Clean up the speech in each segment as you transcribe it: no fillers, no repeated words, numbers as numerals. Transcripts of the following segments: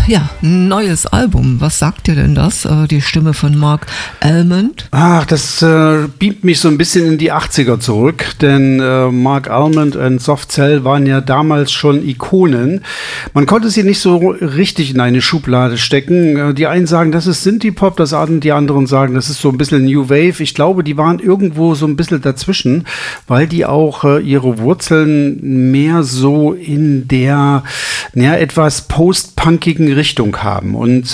Ja, ein neues Album. Was sagt dir denn das? Die Stimme von Mark Almond? Ach, das beamt mich so ein bisschen in die 80er zurück, denn Mark Almond und Soft Cell waren ja damals schon Ikonen. Man konnte sie nicht so richtig in eine Schublade stecken. Die einen sagen, das ist Synthie-Pop, die anderen sagen, das ist so ein bisschen New Wave. Ich glaube, die waren irgendwo so ein bisschen dazwischen, weil die auch ihre Wurzeln mehr so in der etwas post-punkigen Richtung haben. Und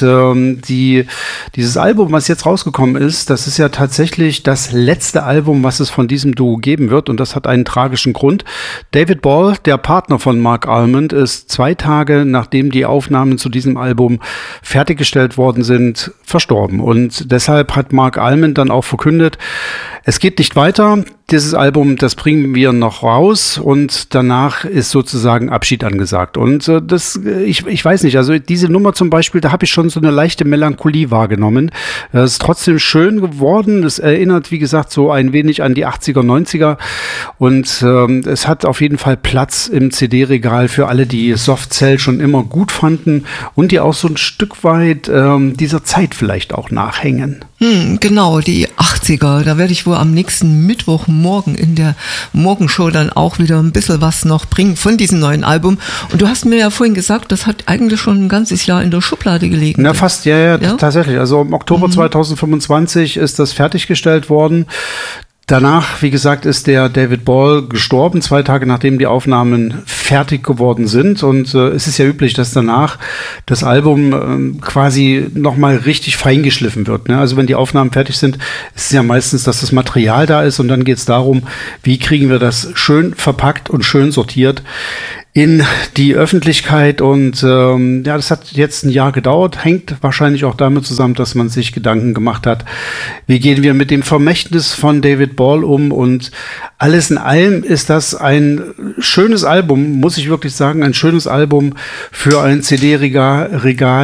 dieses Album, was jetzt rausgekommen ist, das ist ja tatsächlich das letzte Album, was es von diesem Duo geben wird. Und das hat einen tragischen Grund. David Ball, der Partner von Mark Almond, ist 2 Tage, nachdem die Aufnahmen zu diesem Album fertiggestellt worden sind, verstorben. Und deshalb hat Mark Almond dann auch verkündet, es geht nicht weiter. Dieses Album, das bringen wir noch raus und danach ist sozusagen Abschied angesagt. Und ich weiß nicht, also diese Nummer zum Beispiel, da habe ich schon so eine leichte Melancholie wahrgenommen. Es ist trotzdem schön geworden. Es erinnert, wie gesagt, so ein wenig an die 80er, 90er. Und es hat auf jeden Fall Platz im CD-Regal für alle, die Soft Cell schon immer gut fanden und die auch so ein Stück weit dieser Zeit vielleicht auch nachhängen. Genau, die 80er. Da werde ich wohl am nächsten Mittwochmorgen in der Morgenshow dann auch wieder ein bisschen was noch bringen von diesem neuen Album. Und du hast mir ja vorhin gesagt, das hat eigentlich schon ein ganzes Jahr in der Schublade gelegen. Na, fast, ja, tatsächlich. Also im Oktober 2025 ist das fertiggestellt worden. Danach, wie gesagt, ist der David Ball gestorben, 2 Tage nachdem die Aufnahmen fertig geworden sind. Und es ist ja üblich, dass danach das Album quasi nochmal richtig feingeschliffen wird. Ne? Also wenn die Aufnahmen fertig sind, ist es ja meistens, dass das Material da ist. Und dann geht es darum, wie kriegen wir das schön verpackt und schön sortiert in die Öffentlichkeit. Und das hat jetzt ein Jahr gedauert, hängt wahrscheinlich auch damit zusammen, dass man sich Gedanken gemacht hat, wie gehen wir mit dem Vermächtnis von David Ball um. Und alles in allem ist das ein schönes Album, muss ich wirklich sagen, ein schönes Album für ein CD-Regal,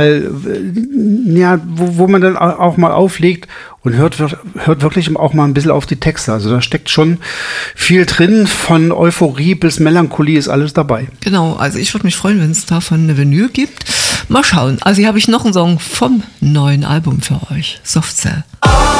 wo man dann auch mal auflegt und hört wirklich auch mal ein bisschen auf die Texte. Also da steckt schon viel drin, von Euphorie bis Melancholie ist alles dabei. Genau, also ich würde mich freuen, wenn es davon eine Vinyl gibt. Mal schauen. Also hier habe ich noch einen Song vom neuen Album für euch, Soft Cell.